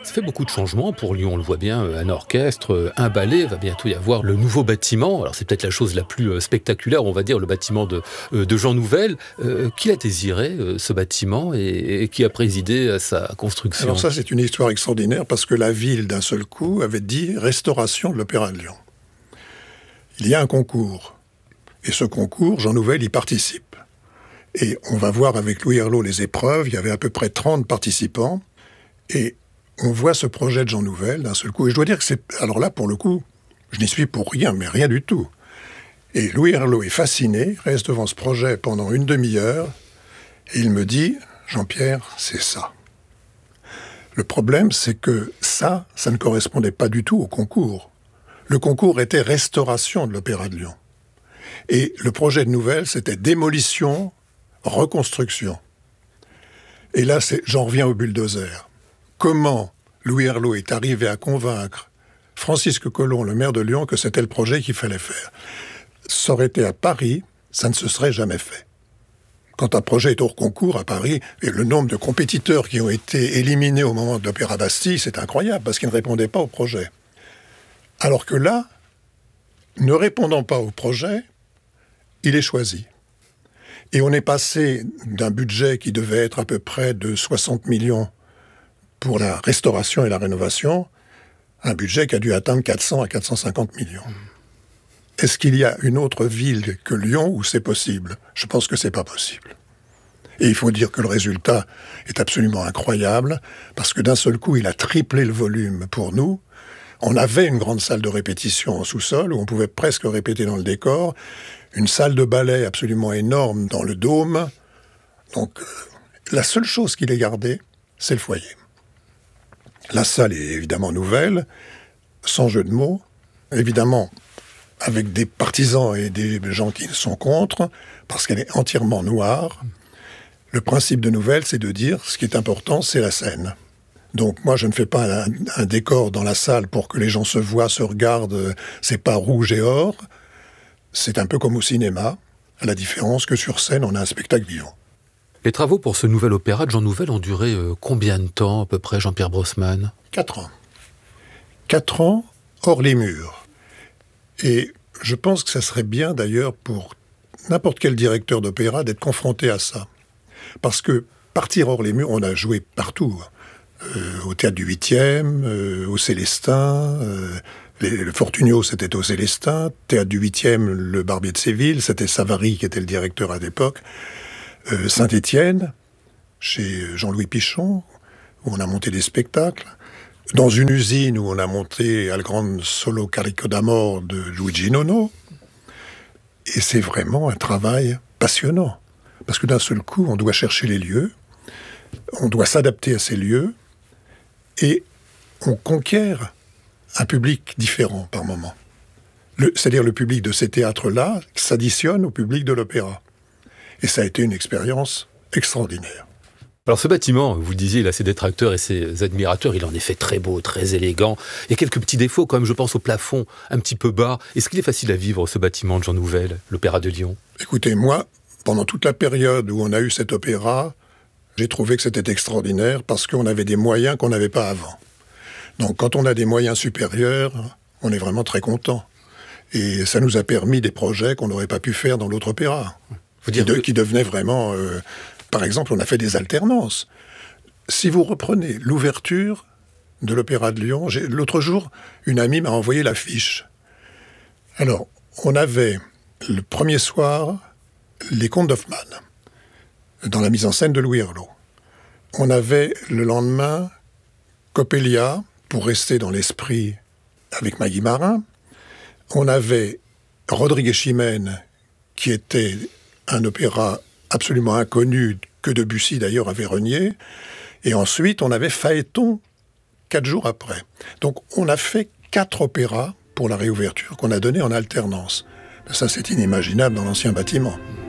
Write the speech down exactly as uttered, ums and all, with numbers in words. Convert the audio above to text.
Ça fait beaucoup de changements pour Lyon, on le voit bien, un orchestre, un ballet, va bientôt y avoir le nouveau bâtiment. Alors c'est peut-être la chose la plus spectaculaire, on va dire, le bâtiment de, de Jean Nouvel. Euh, qui l'a désiré, ce bâtiment, et, et qui a présidé à sa construction? Alors ça, c'est une histoire extraordinaire, parce que la ville, d'un seul coup, avait dit « restauration de l'Opéra de Lyon ». Il y a un concours, et ce concours, Jean Nouvel y participe. Et on va voir avec Louis Herlaut les épreuves, il y avait à peu près trente participants, et on voit ce projet de Jean Nouvel d'un seul coup. Et je dois dire que c'est... Alors là, pour le coup, je n'y suis pour rien, mais rien du tout. Et Louis Herlaut est fasciné, reste devant ce projet pendant une demi-heure, et il me dit « Jean-Pierre, c'est ça ». Le problème, c'est que ça, ça ne correspondait pas du tout au concours. Le concours était restauration de l'Opéra de Lyon. Et le projet de Nouvel, c'était démolition, reconstruction. Et là, c'est, j'en reviens au bulldozer. Comment Louis Herlaut est arrivé à convaincre Francisque Colomb, le maire de Lyon, que c'était le projet qu'il fallait faire? Ça aurait été à Paris, ça ne se serait jamais fait. Quand un projet est hors concours à Paris, et le nombre de compétiteurs qui ont été éliminés au moment de l'Opéra Bastille, c'est incroyable, parce qu'ils ne répondaient pas au projet. Alors que là, ne répondant pas au projet, il est choisi. Et on est passé d'un budget qui devait être à peu près de soixante millions pour la restauration et la rénovation, à un budget qui a dû atteindre quatre cents à quatre cent cinquante millions. Est-ce qu'il y a une autre ville que Lyon où c'est possible? Je pense que c'est pas possible. Et il faut dire que le résultat est absolument incroyable, parce que d'un seul coup, il a triplé le volume pour nous. On avait une grande salle de répétition en sous-sol, où on pouvait presque répéter dans le décor, une salle de ballet absolument énorme dans le dôme. Donc, euh, la seule chose qu'il ait gardée, c'est le foyer. La salle est évidemment nouvelle, sans jeu de mots. Évidemment, avec des partisans et des gens qui sont contre, parce qu'elle est entièrement noire. Le principe de Nouvel, c'est de dire, ce qui est important, c'est la scène. Donc moi, je ne fais pas un, un décor dans la salle pour que les gens se voient, se regardent, c'est pas rouge et or. C'est un peu comme au cinéma, à la différence que sur scène, on a un spectacle vivant. Les travaux pour ce nouvel opéra de Jean Nouvel ont duré euh, combien de temps, à peu près, Jean-Pierre Brossman? Quatre ans. Quatre ans, hors les murs. Et je pense que ça serait bien, d'ailleurs, pour n'importe quel directeur d'opéra d'être confronté à ça. Parce que partir hors les murs, on a joué partout. Euh, au Théâtre du huitième, euh, au Célestin, euh, les, le Fortunio, c'était au Célestin, Théâtre du huitième, le Barbier de Séville, c'était Savary qui était le directeur à l'époque, euh, Saint-Étienne, chez Jean-Louis Pichon, où on a monté des spectacles, dans une usine où on a monté al Gran Solo Carico d'Amor de Luigi Nono. Et c'est vraiment un travail passionnant. Parce que d'un seul coup, on doit chercher les lieux, on doit s'adapter à ces lieux, et on conquiert un public différent par moment. Le, c'est-à-dire le public de ces théâtres-là s'additionne au public de l'opéra. Et ça a été une expérience extraordinaire. Alors ce bâtiment, vous le disiez, il a ses détracteurs et ses admirateurs, il en est fait très beau, très élégant. Il y a quelques petits défauts quand même, je pense au plafond, un petit peu bas. Est-ce qu'il est facile à vivre, ce bâtiment de Jean Nouvel, l'Opéra de Lyon? Écoutez, moi, pendant toute la période où on a eu cet opéra, j'ai trouvé que c'était extraordinaire parce qu'on avait des moyens qu'on n'avait pas avant. Donc quand on a des moyens supérieurs, on est vraiment très content. Et ça nous a permis des projets qu'on n'aurait pas pu faire dans l'autre opéra. Faut dire qui, de, que... qui devenaient vraiment... Euh, par exemple, on a fait des alternances. Si vous reprenez l'ouverture de l'Opéra de Lyon, j'ai, l'autre jour, une amie m'a envoyé l'affiche. Alors, on avait le premier soir les Contes d'Hoffmann, dans la mise en scène de Louis Herlaut. On avait le lendemain Coppelia, pour rester dans l'esprit avec Maggie Marin. On avait Rodrigue Chimène, qui était un opéra absolument inconnu, que Debussy d'ailleurs avait renié. Et ensuite, on avait Phaéton, quatre jours après. Donc, on a fait quatre opéras pour la réouverture qu'on a donné en alternance. Ça, c'est inimaginable dans l'ancien bâtiment.